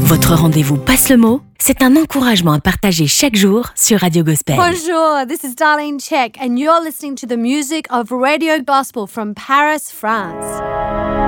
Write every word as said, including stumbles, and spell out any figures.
Votre rendez-vous Passe le mot, c'est un encouragement à partager chaque jour sur Radio Gospel. Bonjour, this is Darlene Check and you're listening to the music of Radio Gospel from Paris, France.